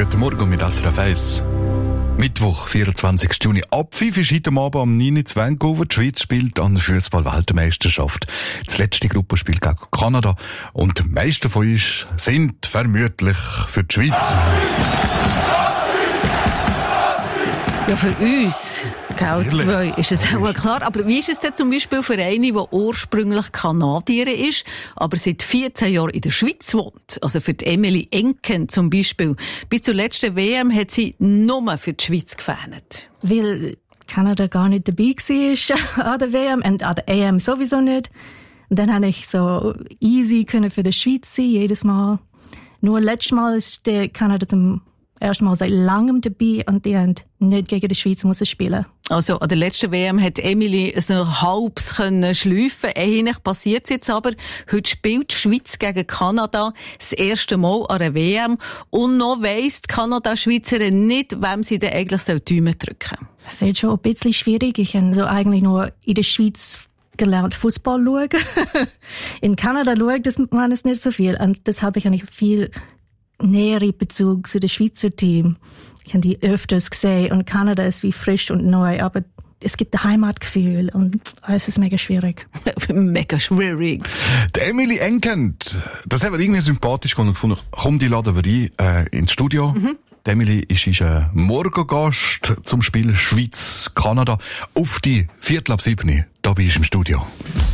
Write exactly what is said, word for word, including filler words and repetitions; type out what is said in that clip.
Guten Morgen mit S R F eins. Mittwoch, vierundzwanzigsten Juni. Ab fünf ist heute Abend am neun Uhr in Vancouver. Die Schweiz spielt an der Fußball-Weltmeisterschaft. Das letzte Gruppenspiel gegen Kanada. Und die meisten von uns sind vermutlich für die Schweiz. Ja, für uns, gell, zwei, ist es auch klar. Aber wie ist es denn zum Beispiel für eine, die ursprünglich Kanadierin ist, aber seit vierzehn Jahren in der Schweiz wohnt? Also für die Emily Enken zum Beispiel. Bis zur letzten W M hat sie nur für die Schweiz gefähnet. Weil Kanada gar nicht dabei war an der W M und an der E M sowieso nicht. Und dann habe ich so easy können für die Schweiz sein, jedes Mal. Nur letztes Mal ist der Kanada zum ersten Mal seit langem dabei und die haben nicht gegen die Schweiz müssen spielen. Also an der letzten W M hat Emily es noch halbs können schleifen. Ähnlich passiert es jetzt aber. Heute spielt die Schweiz gegen Kanada das erste Mal an der W M. Und noch weiss die Kanada-Schweizerin nicht, wem sie denn eigentlich die Daumen drücken soll. Es ist schon ein bisschen schwierig. Ich habe so eigentlich nur in der Schweiz gelernt, Fußball schauen. In Kanada schaut man es nicht so viel. Und das habe ich eigentlich viel nähere Bezug zu dem Schweizer Team. Ich habe die öfters gesehen und Kanada ist wie frisch und neu, aber es gibt ein Heimatgefühl und es ist mega schwierig. Mega schwierig. Die Emily Enken, das haben wir irgendwie sympathisch gefunden. Komm, die laden wir ein äh, ins Studio. Mhm. Die Emily ist, ist ein Morgengast zum Spiel Schweiz-Kanada auf die Viertel ab sieben. Da bist du im Studio.